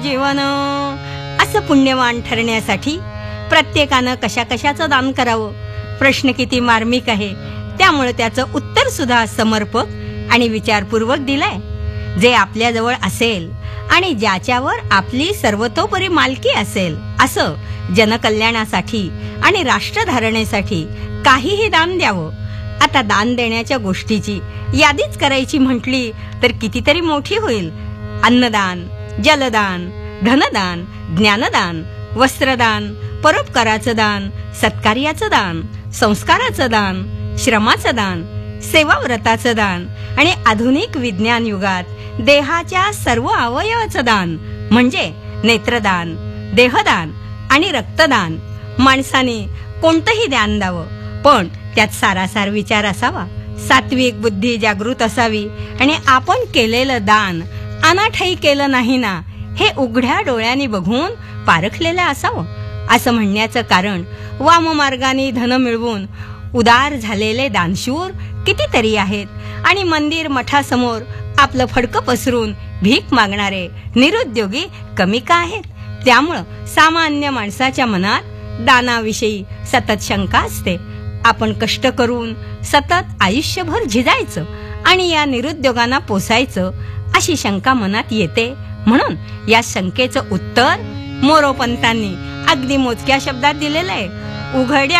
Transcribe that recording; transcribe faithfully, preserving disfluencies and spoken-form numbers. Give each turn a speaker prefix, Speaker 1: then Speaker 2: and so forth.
Speaker 1: जीवन असं पुण्यवान ठरण्यासाठी प्रत्येकानं कशा कशाचं दान करावं, प्रश्न किती मार्मिक आहे, त्यामुळे त्याचं उत्तर सुद्धा समर्पक आणि विचारपूर्वक दिलंय. जे आपल्याजवळ असेल आणि ज्याच्यावर आपली सर्वतोपरी मालकी असेल, असं जनकल्याणासाठी आणि राष्ट्रधारणेसाठी काहीही दान द्यावं. आता दान देण्याच्या गोष्टीची यादीच करायची म्हटली तर कितीतरी मोठी होईल. अन्नदान, जलदान, धनदान, ज्ञानदान, वस्त्रदान, परोपकाराचं दान, सत्कार्याचं दान, संस्काराचं दान, श्रमाचं दान, सेवाव्रताचं दान आणि आधुनिक विज्ञान युगात देहाच्या सर्व अवयवाचं दान म्हणजे नेत्रदान, देहदान आणि रक्तदान. माणसाने कोणतंही दान द्यावं, पण त्यात सारासार विचार असावा, सात्विक बुद्धी जागृत असावी आणि आपण केलेलं दान अनाठाई केलं नाही ना, हे उघड्या डोळ्यांनी बघून पारखलेलं असावं. असं म्हणण्याचं कारण वाममार्गाने धन मिळवून उदार झालेले दानशूर कितीतरी आहेत आणि मंदिर मठासमोर आपलं फडकं पसरून भीक मागणारे निरुद्योगी कमी का आहेत? त्यामुळं सामान्य माणसाच्या मनात दानाविषयी सतत शंका असते. आपण कष्ट करून सतत आयुष्यभर झिजायचं आणि या निरुद्योगांना पोसायचं अशी शंका मनात येते. म्हणून या शंकेचं उत्तर मोरोपंतांनी अगदी मोजक्या शब्दात दिलेलं आहे. उघड्या